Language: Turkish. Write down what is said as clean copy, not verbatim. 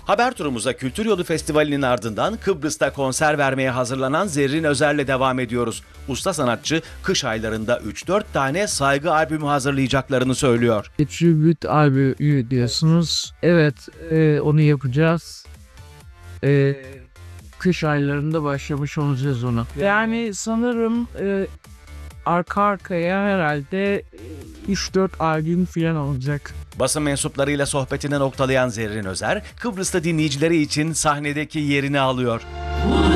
Haber turumuza Kültür Yolu Festivali'nin ardından Kıbrıs'ta konser vermeye hazırlanan Zerrin Özer'le devam ediyoruz. Usta sanatçı kış aylarında 3-4 tane saygı albümü hazırlayacaklarını söylüyor. Tribute albümü diyorsunuz. Evet, onu yapacağız. Kış aylarında başlamış olacağız ona. Yani sanırım arka arkaya herhalde 3-4 albüm falan olacak. Basın mensuplarıyla sohbetini noktalayan Zerrin Özer, Kıbrıs'ta dinleyicileri için sahnedeki yerini alıyor.